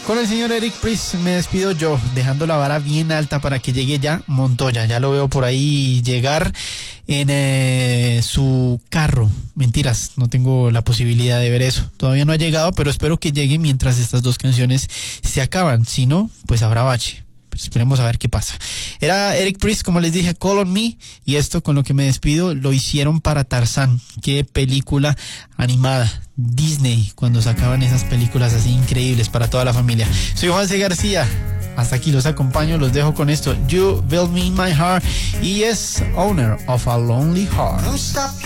Con el señor Eric Priest me despido yo, dejando la vara bien alta para que llegue ya Montoya. Ya lo veo por ahí llegar en su carro. Mentiras, no tengo la posibilidad de ver eso. Todavía no ha llegado, pero espero que llegue mientras estas dos canciones se acaban. Si no, pues habrá bache. Esperemos a ver qué pasa. Era Eric Priest, como les dije, Call on Me. Y esto, con lo que me despido, lo hicieron para Tarzán. Qué película animada. Disney, cuando sacaban esas películas así increíbles para toda la familia. Soy Juan C. García. Hasta aquí los acompaño, los dejo con esto. You Build Me in My Heart. Y es Owner of a Lonely Heart.